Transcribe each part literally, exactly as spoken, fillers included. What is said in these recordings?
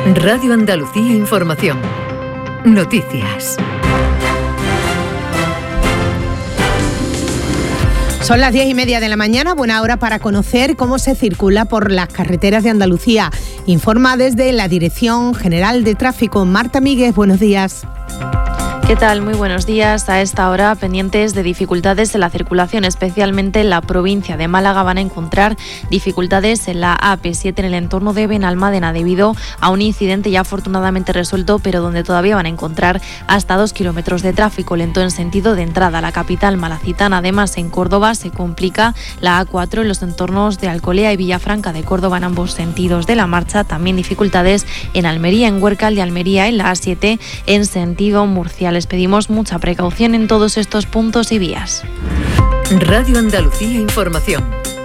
Radio Andalucía Información. Noticias. Son las diez y media de la mañana, buena hora para conocer cómo se circula por las carreteras de Andalucía. Informa desde la Dirección General de Tráfico. Marta Míguez, buenos días. ¿Qué tal? Muy buenos días. A esta hora, pendientes de dificultades en la circulación, especialmente en la provincia de Málaga. Van a encontrar dificultades en la A P siete en el entorno de Benalmádena debido a un incidente ya afortunadamente resuelto, pero donde todavía van a encontrar hasta dos kilómetros de tráfico lento en sentido de entrada a la capital malacitana. Además, en Córdoba se complica la A cuatro en los entornos de Alcolea y Villafranca de Córdoba en ambos sentidos de la marcha. También dificultades en Almería, en Huércal de Almería, en la A siete en sentido Murcia. Les pedimos mucha precaución en todos estos puntos y vías. Radio Andalucía Información.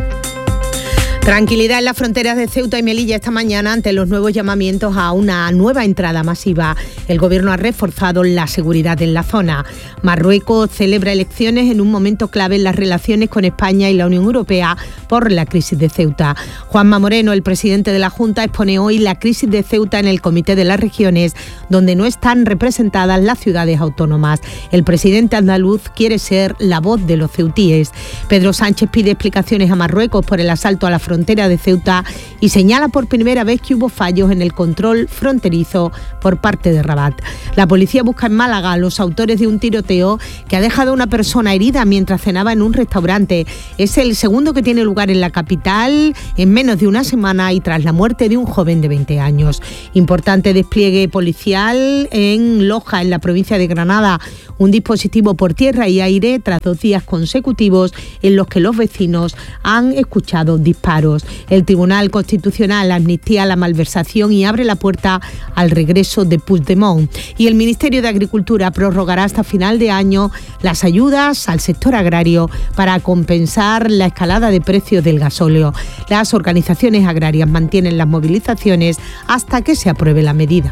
Tranquilidad en las fronteras de Ceuta y Melilla esta mañana ante los nuevos llamamientos a una nueva entrada masiva. El Gobierno ha reforzado la seguridad en la zona. Marruecos celebra elecciones en un momento clave en las relaciones con España y la Unión Europea por la crisis de Ceuta. Juanma Moreno, el presidente de la Junta, expone hoy la crisis de Ceuta en el Comité de las Regiones, donde no están representadas las ciudades autónomas. El presidente andaluz quiere ser la voz de los ceutíes. Pedro Sánchez pide explicaciones a Marruecos por el asalto a la frontera de Ceuta y señala por primera vez que hubo fallos en el control fronterizo por parte de Rabat. La policía busca en Málaga a los autores de un tiroteo que ha dejado a una persona herida mientras cenaba en un restaurante. Es el segundo que tiene lugar en la capital en menos de una semana y tras la muerte de un joven de veinte años. Importante despliegue policial en Loja, en la provincia de Granada. Un dispositivo por tierra y aire tras dos días consecutivos en los que los vecinos han escuchado disparos. El Tribunal Constitucional amnistía la malversación y abre la puerta al regreso de Puigdemont. Y el Ministerio de Agricultura prorrogará hasta final de año las ayudas al sector agrario para compensar la escalada de precios del gasóleo. Las organizaciones agrarias mantienen las movilizaciones hasta que se apruebe la medida.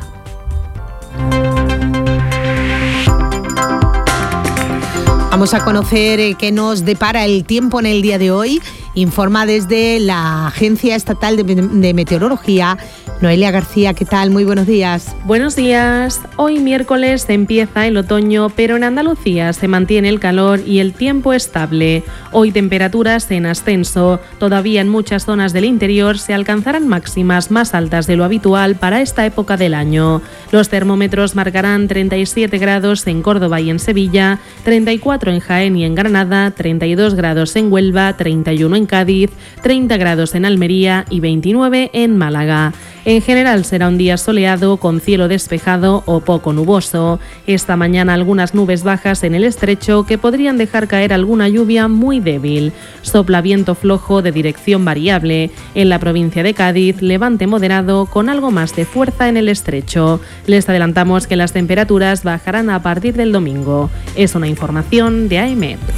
Vamos a conocer qué nos depara el tiempo en el día de hoy. Informa desde la Agencia Estatal de Meteorología, Noelia García. ¿Qué tal? Muy buenos días. Buenos días. Hoy miércoles empieza el otoño, pero en Andalucía se mantiene el calor y el tiempo estable. Hoy temperaturas en ascenso. Todavía en muchas zonas del interior se alcanzarán máximas más altas de lo habitual para esta época del año. Los termómetros marcarán treinta y siete grados en Córdoba y en Sevilla, treinta y cuatro en Jaén y en Granada, treinta y dos grados en Huelva, treinta y uno en Cádiz, treinta grados en Almería y veintinueve en Málaga. En general será un día soleado con cielo despejado o poco nuboso. Esta mañana algunas nubes bajas en el estrecho que podrían dejar caer alguna lluvia muy débil. Sopla viento flojo de dirección variable. En la provincia de Cádiz, levante moderado con algo más de fuerza en el estrecho. Les adelantamos que las temperaturas bajarán a partir del domingo. Es una información de A E M E T.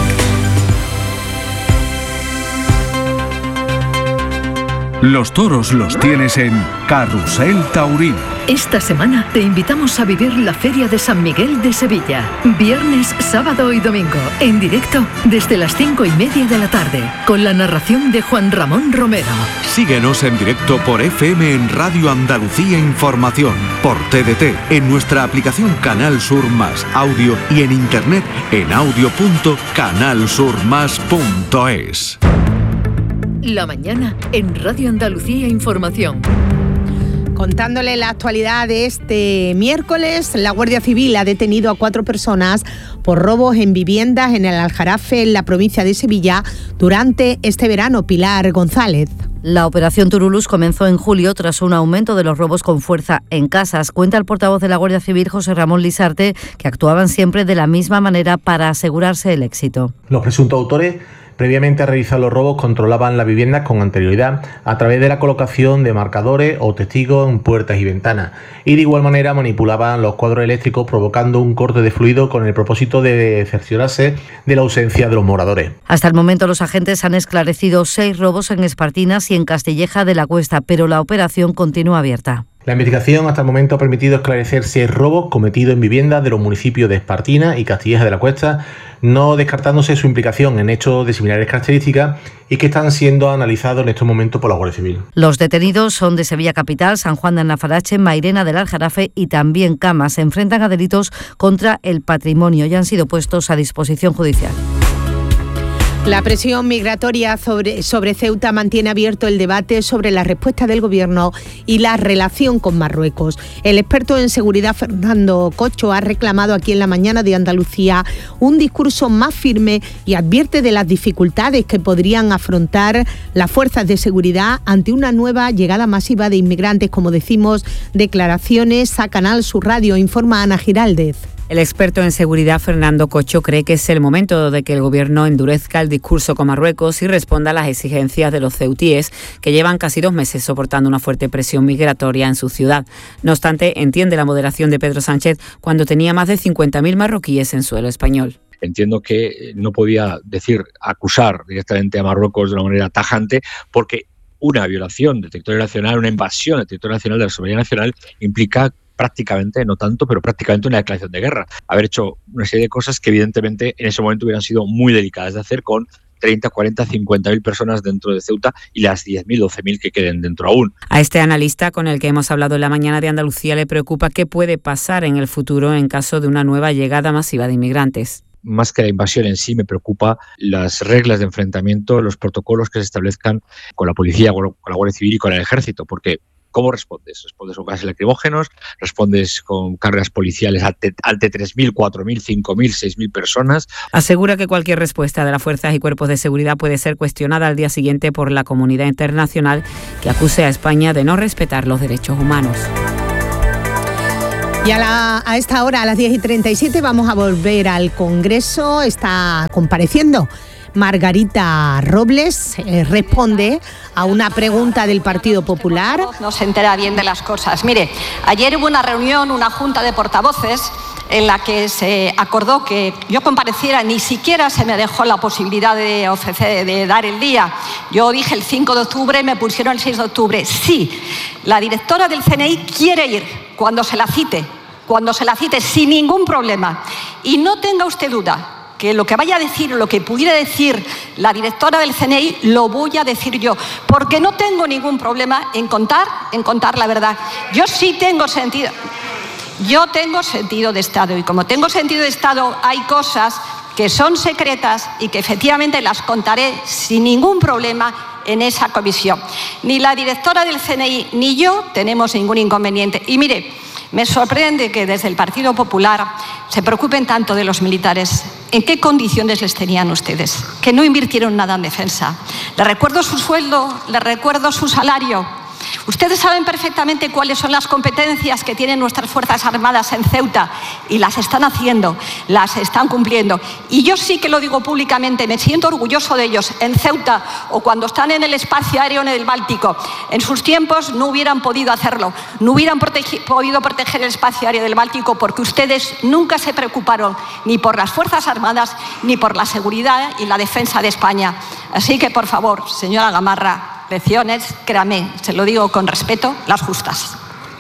Los toros los tienes en Carrusel Taurino. Esta semana te invitamos a vivir la Feria de San Miguel de Sevilla. Viernes, sábado y domingo, en directo desde las cinco y media de la tarde, con la narración de Juan Ramón Romero. Síguenos en directo por F M en Radio Andalucía Información, por T D T, en nuestra aplicación Canal Sur Más Audio y en internet en audio punto canal sur más punto es. La mañana en Radio Andalucía Información. Contándole la actualidad de este miércoles, la Guardia Civil ha detenido a cuatro personas por robos en viviendas en el Aljarafe, en la provincia de Sevilla, durante este verano. Pilar González. La operación Turulus comenzó en julio tras un aumento de los robos con fuerza en casas. Cuenta el portavoz de la Guardia Civil, José Ramón Lisarte, que actuaban siempre de la misma manera para asegurarse el éxito. Los presuntos autores, previamente a realizar los robos, controlaban las viviendas con anterioridad a través de la colocación de marcadores o testigos en puertas y ventanas, y de igual manera manipulaban los cuadros eléctricos provocando un corte de fluido con el propósito de cerciorarse de la ausencia de los moradores. Hasta el momento los agentes han esclarecido seis robos en Espartinas y en Castilleja de la Cuesta, pero la operación continúa abierta. La investigación hasta el momento ha permitido esclarecer seis robos cometidos en viviendas de los municipios de Espartina y Castilleja de la Cuesta, no descartándose su implicación en hechos de similares características y que están siendo analizados en estos momentos por la Guardia Civil. Los detenidos son de Sevilla Capital, San Juan de Alnafarache, Mairena del Aljarafe y también Camas. Se enfrentan a delitos contra el patrimonio y han sido puestos a disposición judicial. La presión migratoria sobre, sobre Ceuta mantiene abierto el debate sobre la respuesta del Gobierno y la relación con Marruecos. El experto en seguridad Fernando Cocho ha reclamado aquí en La Mañana de Andalucía un discurso más firme y advierte de las dificultades que podrían afrontar las fuerzas de seguridad ante una nueva llegada masiva de inmigrantes. Como decimos, declaraciones a Canal Sur Radio, informa Ana Giraldez. El experto en seguridad Fernando Cocho cree que es el momento de que el Gobierno endurezca el discurso con Marruecos y responda a las exigencias de los ceutíes, que llevan casi dos meses soportando una fuerte presión migratoria en su ciudad. No obstante, entiende la moderación de Pedro Sánchez cuando tenía más de cincuenta mil marroquíes en suelo español. Entiendo que no podía decir, acusar directamente a Marruecos de una manera tajante, porque una violación del territorio nacional, una invasión del territorio nacional, de la soberanía nacional, implica prácticamente, no tanto, pero prácticamente una declaración de guerra. Haber hecho una serie de cosas que evidentemente en ese momento hubieran sido muy delicadas de hacer con treinta, cuarenta, cincuenta mil personas dentro de Ceuta y las diez mil, doce mil que queden dentro aún. A este analista con el que hemos hablado en La Mañana de Andalucía le preocupa qué puede pasar en el futuro en caso de una nueva llegada masiva de inmigrantes. Más que la invasión en sí, me preocupa las reglas de enfrentamiento, los protocolos que se establezcan con la policía, con la Guardia Civil y con el Ejército, porque ¿cómo respondes? ¿Respondes con gases lacrimógenos? ¿Respondes con cargas policiales ante tres mil, cuatro mil, cinco mil, seis mil personas? Asegura que cualquier respuesta de las fuerzas y cuerpos de seguridad puede ser cuestionada al día siguiente por la comunidad internacional, que acuse a España de no respetar los derechos humanos. Y a, la, a esta hora, a las diez y treinta y siete, vamos a volver al Congreso. Está compareciendo Margarita Robles, eh, responde a una pregunta del Partido Popular. No se entera bien de las cosas. Mire, ayer hubo una reunión, una junta de portavoces, en la que se acordó que yo compareciera. Ni siquiera se me dejó la posibilidad de ofrecer, de dar el día. Yo dije el cinco de octubre, me pusieron el seis de octubre. Sí, la directora del C N I quiere ir cuando se la cite, cuando se la cite, sin ningún problema. Y no tenga usted duda que lo que vaya a decir, lo que pudiera decir la directora del C N I, lo voy a decir yo, porque no tengo ningún problema en contar, en contar la verdad. Yo sí tengo sentido, yo tengo sentido de Estado, y como tengo sentido de Estado, hay cosas que son secretas y que efectivamente las contaré sin ningún problema en esa comisión. Ni la directora del C N I ni yo tenemos ningún inconveniente. Y mire, me sorprende que desde el Partido Popular se preocupen tanto de los militares. ¿En qué condiciones les tenían ustedes? Que no invirtieron nada en defensa. Les recuerdo su sueldo, les recuerdo su salario. Ustedes saben perfectamente cuáles son las competencias que tienen nuestras Fuerzas Armadas en Ceuta, y las están haciendo, las están cumpliendo. Y yo sí que lo digo públicamente, me siento orgulloso de ellos. En Ceuta, o cuando están en el espacio aéreo en el Báltico, en sus tiempos no hubieran podido hacerlo, no hubieran protegi- podido proteger el espacio aéreo del Báltico, porque ustedes nunca se preocuparon ni por las Fuerzas Armadas ni por la seguridad y la defensa de España. Así que, por favor, señora Gamarra, lecciones, créame, se lo digo con respeto, las justas.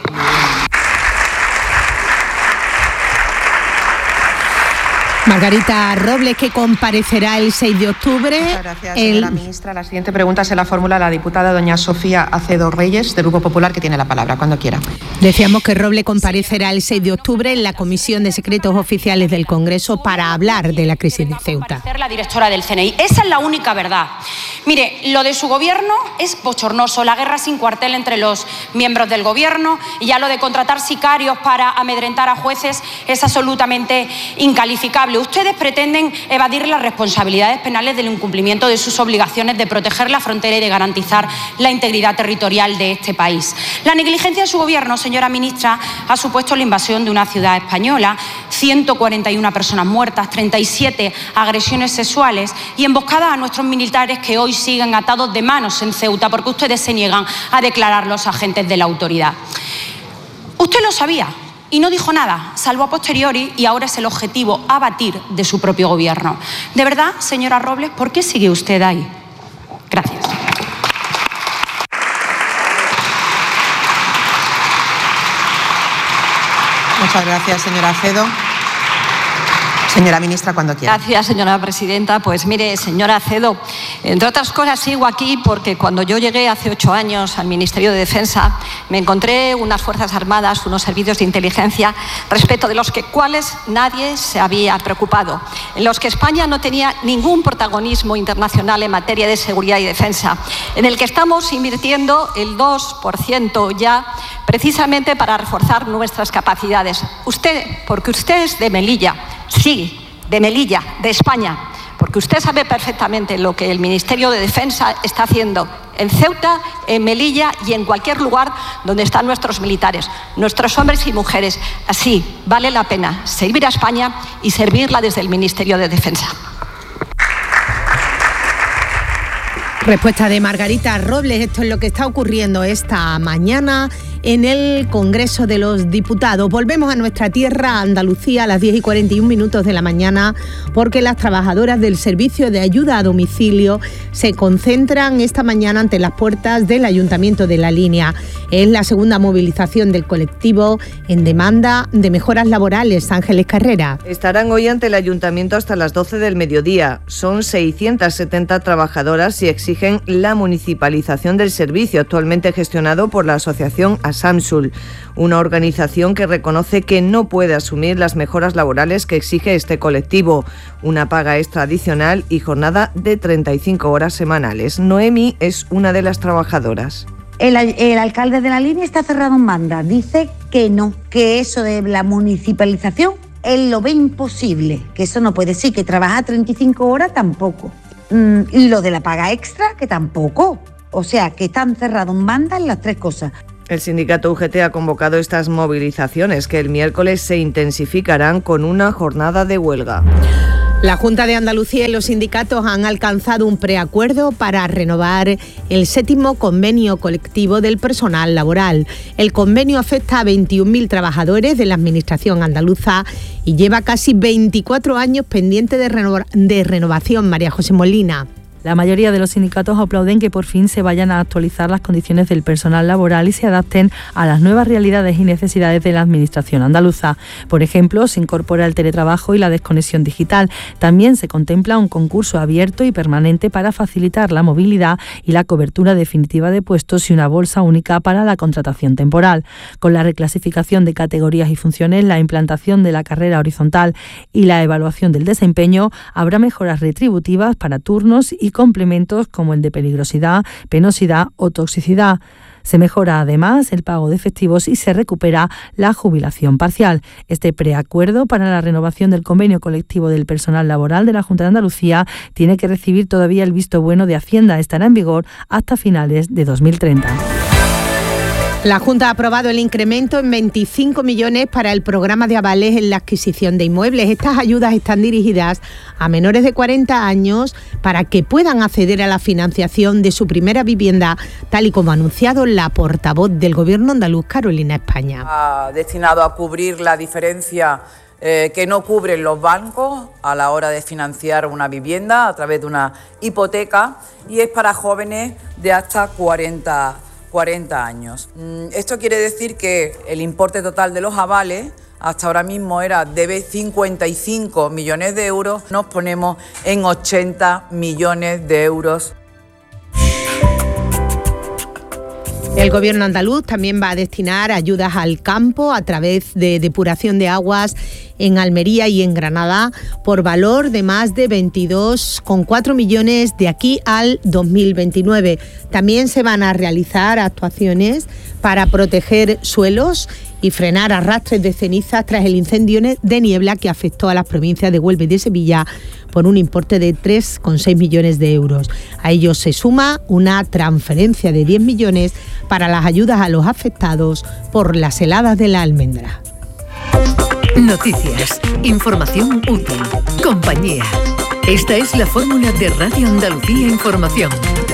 Margarita Robles, que comparecerá el seis de octubre. Muchas gracias, señora el... ministra. La siguiente pregunta se la formula la diputada doña Sofía Acedo Reyes, del Grupo Popular, que tiene la palabra, cuando quiera. Decíamos que Robles comparecerá el seis de octubre en la Comisión de Secretos Oficiales del Congreso para hablar de la crisis de Ceuta. La directora del C N I. Esa es la única verdad. Mire, lo de su gobierno es bochornoso, la guerra sin cuartel entre los miembros del gobierno, y ya lo de contratar sicarios para amedrentar a jueces es absolutamente incalificable. Ustedes pretenden evadir las responsabilidades penales del incumplimiento de sus obligaciones de proteger la frontera y de garantizar la integridad territorial de este país. La negligencia de su gobierno, señora ministra, ha supuesto la invasión de una ciudad española, ciento cuarenta y una personas muertas, treinta y siete agresiones sexuales y emboscadas a nuestros militares que hoy siguen atados de manos en Ceuta porque ustedes se niegan a declararlos agentes de la autoridad. Usted lo sabía y no dijo nada, salvo a posteriori, y ahora es el objetivo abatir de su propio gobierno. De verdad, señora Robles, ¿por qué sigue usted ahí? Gracias. Muchas gracias, señora Acedo. Señora ministra, cuando quiera. Gracias, señora presidenta. Pues mire, señora Acedo, entre otras cosas sigo aquí porque cuando yo llegué hace ocho años al Ministerio de Defensa me encontré unas Fuerzas Armadas, unos servicios de inteligencia respecto de los que cuales nadie se había preocupado, en los que España no tenía ningún protagonismo internacional en materia de seguridad y defensa, en el que estamos invirtiendo el dos por ciento ya precisamente para reforzar nuestras capacidades. Usted, porque usted es de Melilla, sí, de Melilla, de España, porque usted sabe perfectamente lo que el Ministerio de Defensa está haciendo en Ceuta, en Melilla y en cualquier lugar donde están nuestros militares, nuestros hombres y mujeres. Así, vale la pena servir a España y servirla desde el Ministerio de Defensa. Respuesta de Margarita Robles. Esto es lo que está ocurriendo esta mañana en el Congreso de los Diputados. Volvemos a nuestra tierra, Andalucía, a las diez y cuarenta y un minutos de la mañana, porque las trabajadoras del Servicio de Ayuda a Domicilio se concentran esta mañana ante las puertas del Ayuntamiento de La Línea. Es la segunda movilización del colectivo en demanda de mejoras laborales. Ángeles Carrera. Estarán hoy ante el Ayuntamiento hasta las doce del mediodía. Son seiscientas setenta trabajadoras y exigen la municipalización del servicio, actualmente gestionado por la asociación ASAMSUL, una organización que reconoce que no puede asumir las mejoras laborales que exige este colectivo, una paga extra adicional y jornada de treinta y cinco horas semanales. Noemi es una de las trabajadoras. El, el alcalde de La Línea está cerrado en banda, dice que no, que eso de la municipalización él lo ve imposible, que eso no puede ser, que trabajar treinta y cinco horas tampoco. Mm, y lo de la paga extra, que tampoco. O sea, que están cerrados en banda en las tres cosas. El sindicato U G T ha convocado estas movilizaciones que el miércoles se intensificarán con una jornada de huelga. La Junta de Andalucía y los sindicatos han alcanzado un preacuerdo para renovar el séptimo convenio colectivo del personal laboral. El convenio afecta a veintiún mil trabajadores de la Administración andaluza y lleva casi veinticuatro años pendiente de, reno- de renovación. María José Molina. La mayoría de los sindicatos aplauden que por fin se vayan a actualizar las condiciones del personal laboral y se adapten a las nuevas realidades y necesidades de la Administración andaluza. Por ejemplo, se incorpora el teletrabajo y la desconexión digital. También se contempla un concurso abierto y permanente para facilitar la movilidad y la cobertura definitiva de puestos y una bolsa única para la contratación temporal. Con la reclasificación de categorías y funciones, la implantación de la carrera horizontal y la evaluación del desempeño, habrá mejoras retributivas para turnos y complementos como el de peligrosidad, penosidad o toxicidad. Se mejora además el pago de efectivos y se recupera la jubilación parcial. Este preacuerdo para la renovación del convenio colectivo del personal laboral de la Junta de Andalucía tiene que recibir todavía el visto bueno de Hacienda. Estará en vigor hasta finales de dos mil treinta. La Junta ha aprobado el incremento en veinticinco millones para el programa de avales en la adquisición de inmuebles. Estas ayudas están dirigidas a menores de cuarenta años para que puedan acceder a la financiación de su primera vivienda, tal y como ha anunciado la portavoz del Gobierno andaluz, Carolina España. Ha destinado a cubrir la diferencia eh, que no cubren los bancos a la hora de financiar una vivienda a través de una hipoteca y es para jóvenes de hasta cuarenta años. Esto quiere decir que el importe total de los avales hasta ahora mismo era de cincuenta y cinco millones de euros, nos ponemos en ochenta millones de euros. El Gobierno andaluz también va a destinar ayudas al campo a través de depuración de aguas en Almería y en Granada por valor de más de veintidós coma cuatro millones de aquí al dos mil veintinueve. También se van a realizar actuaciones para proteger suelos y frenar arrastres de cenizas tras el incendio de niebla que afectó a las provincias de Huelva y de Sevilla por un importe de tres coma seis millones de euros. A ello se suma una transferencia de diez millones para las ayudas a los afectados por las heladas de la almendra. Noticias, información útil, compañía. Esta es la fórmula de Radio Andalucía Información.